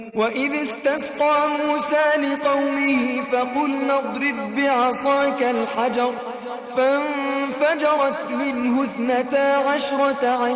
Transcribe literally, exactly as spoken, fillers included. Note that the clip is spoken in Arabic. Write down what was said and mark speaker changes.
Speaker 1: وإذ استسقى موسى لقومه فقلنا اضرب بعصاك الحجر فانفجرت منه اثنتا عشرة عينا